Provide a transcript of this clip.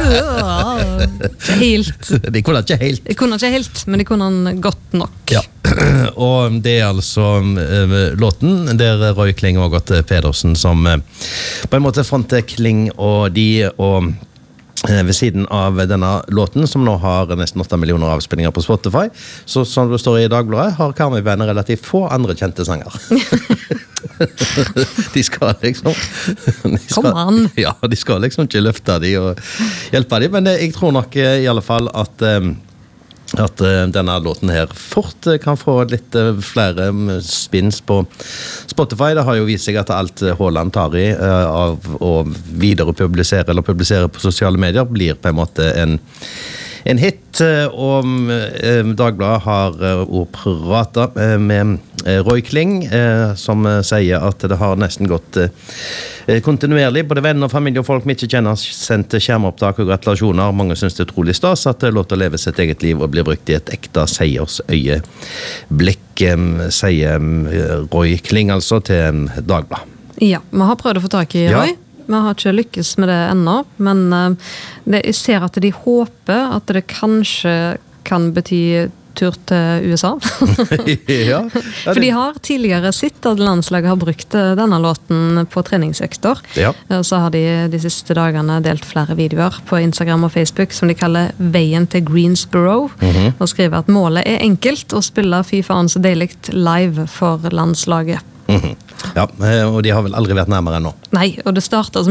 Ikke helt. De kunne ikke helt. De kunne ikke helt, men de kunne den godt nok. Ja, og det altså låten der Roy Kling og Gått Pedersen som på en måte fronter Kling og de, og ved siden av denne låten, som nå har nesten 8 millioner avspillinger på Spotify, så som det står i Dagbladet, har Karmøy-bandet relativt få andre kjente sanger. De skal liksom... Kom an! Ja, de skal liksom ikke løfte de og hjelpe de, men jeg tror nok i alle fall at denne låten her fort kan få litt flere spins på Spotify. Det har jo vist seg at alt Haaland tar i av å viderepublisere eller publisere på sosiale medier blir på en måte en hit, og Dagbladet har pratet med Roy Kling, som sier at det har nesten gått kontinuerlig. Både venner, familie og folk vi ikke kjenner sendt skjermopptak og gratulasjoner. Mange synes det er utrolig stas at det låter å leve sitt eget liv og blir brukt i et ekte seiersøyeblikk, sier Roy Kling altså til Dagbladet. Ja, vi har prøvd å få tak i Roy. Ja. Vi har ikke lykkes med det ennå, men jeg ser at de håper at det kanskje kan bety tur til USA. Ja, For de har tidligere sett at landslaget har brukt denne låten på treningsøkter. Ja. Så har de siste dagene delt flere videoer på Instagram og Facebook som de kaller Veien til Greensboro, og skriver at målet er enkelt å spille fy faen så deiligt live for landslaget. Ja, og de har vel aldri vært nærmere ennå. Nei, og det startet som